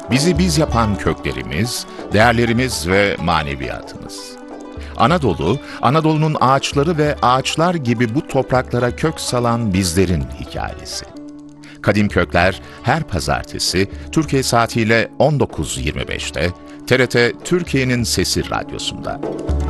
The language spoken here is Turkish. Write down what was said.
Bizi biz yapan köklerimiz, değerlerimiz ve maneviyatımız. Anadolu, Anadolu'nun ağaçları ve ağaçlar gibi bu topraklara kök salan bizlerin hikayesi. Kadim Kökler her pazartesi Türkiye saatiyle 19.25'te TRT Türkiye'nin Sesi Radyosu'nda.